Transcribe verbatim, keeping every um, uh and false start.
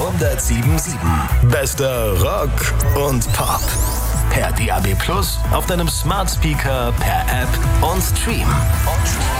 hundertsieben Komma sieben. Bester Rock und Pop. Per D A B Plus, auf deinem Smart Speaker, per App und Stream.